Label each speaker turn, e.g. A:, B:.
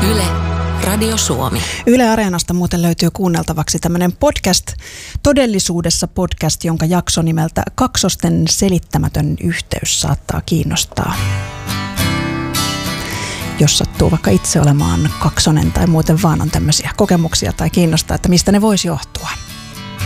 A: Yle, Radio Suomi.
B: Yle Areenasta muuten löytyy kuunneltavaksi tämmöinen podcast, todellisuudessa podcast, jonka jakso nimeltä Kaksosten selittämätön yhteys saattaa kiinnostaa. Jos sattuu vaikka itse olemaan kaksonen tai muuten vaan on tämmöisiä kokemuksia tai kiinnostaa, että mistä ne voisi johtua.